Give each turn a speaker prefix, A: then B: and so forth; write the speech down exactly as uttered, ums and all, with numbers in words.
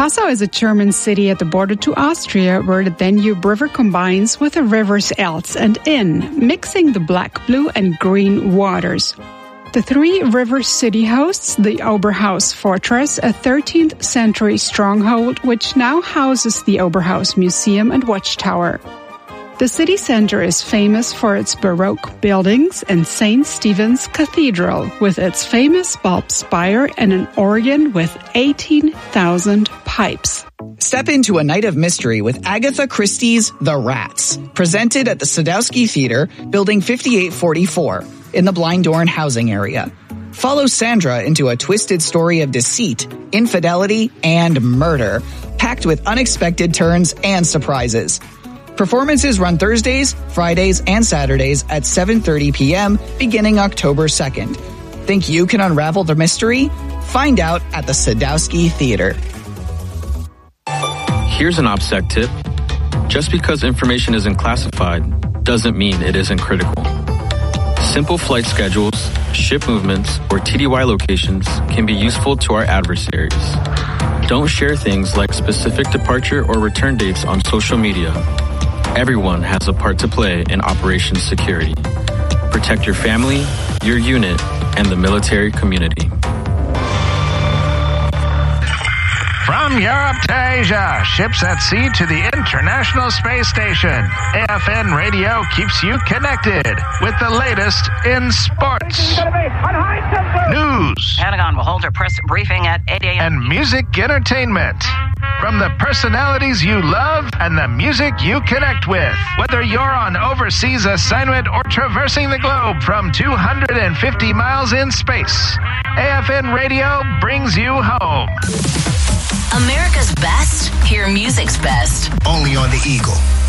A: Passau is a German city at the border to Austria where the Danube River combines with the rivers Elz and Inn, mixing the black, blue and green waters. The Three Rivers city hosts the Oberhaus Fortress, a thirteenth century stronghold which now houses the Oberhaus Museum and Watchtower. The city center is famous for its Baroque buildings and Saint Stephen's Cathedral with its famous bulb spire and an organ with eighteen thousand pipes.
B: Step into a night of mystery with Agatha Christie's The Rats, presented at the Sadowski Theater, Building fifty-eight forty-four, in the Blinddorn housing area. Follow Sandra into a twisted story of deceit, infidelity, and murder, packed with unexpected turns and surprises. Performances run Thursdays, Fridays, and Saturdays at seven thirty p.m. beginning October second. Think you can unravel the mystery? Find out at the Sadowski Theater.
C: Here's an OPSEC tip. Just because information isn't classified doesn't mean it isn't critical. Simple flight schedules, ship movements, or T D Y locations can be useful to our adversaries. Don't share things like specific departure or return dates on social media. Everyone has a part to play in Operation Security. Protect your family, your unit, and the military community.
D: From Europe to Asia, ships at sea to the International Space Station, A F N Radio keeps you connected with the latest in sports, news,
E: Pentagon will hold a press briefing at eight a.m.
D: and music entertainment. From the personalities you love and the music you connect with. Whether you're on overseas assignment or traversing the globe from two hundred fifty miles in space, A F N Radio brings you home.
F: America's best, hear music's best.
G: Only on the Eagle.